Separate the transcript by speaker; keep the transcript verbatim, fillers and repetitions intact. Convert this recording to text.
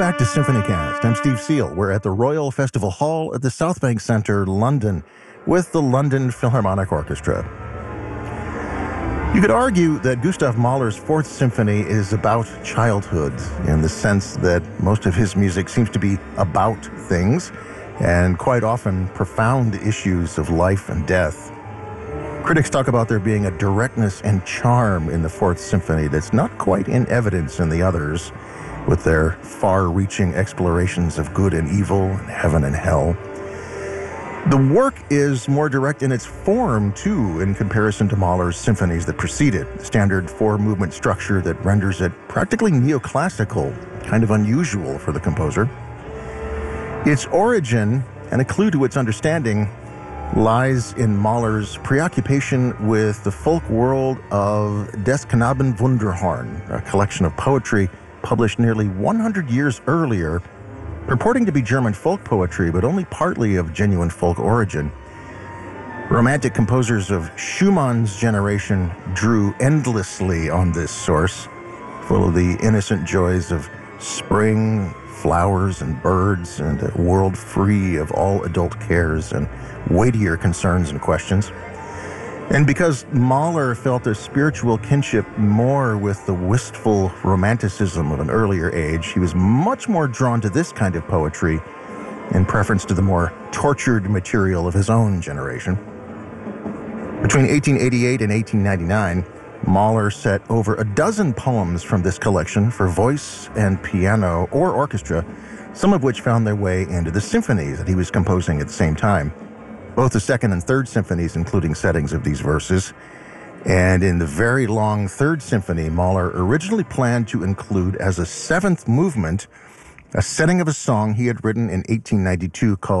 Speaker 1: Back to SymphonyCast. I'm Steve Seal. We're at the Royal Festival Hall at the Southbank Centre, London, with the London Philharmonic Orchestra. You could argue that Gustav Mahler's Fourth Symphony is about childhood, in the sense that most of his music seems to be about things, and quite often profound issues of life and death. Critics talk about there being a directness and charm in the Fourth Symphony that's not quite in evidence in the others, with their far-reaching explorations of good and evil, and heaven and hell. The work is more direct in its form, too, in comparison to Mahler's symphonies that preceded, the standard four-movement structure that renders it practically neoclassical, kind of unusual for the composer. Its origin, and a clue to its understanding, lies in Mahler's preoccupation with the folk world of Des Knaben Wunderhorn, a collection of poetry published nearly one hundred years earlier, purporting to be German folk poetry, but only partly of genuine folk origin. Romantic composers of Schumann's generation drew endlessly on this source, full of the innocent joys of spring, flowers and birds, and a world free of all adult cares and weightier concerns and questions. And because Mahler felt a spiritual kinship more with the wistful romanticism of an earlier age, he was much more drawn to this kind of poetry in preference to the more tortured material of his own generation. Between eighteen eighty-eight and eighteen ninety-nine, Mahler set over a dozen poems from this collection for voice and piano or orchestra, some of which found their way into the symphonies that he was composing at the same time. Both the second and third symphonies including settings of these verses. And in the very long Third Symphony, Mahler originally planned to include as a seventh movement a setting of a song he had written in eighteen ninety-two called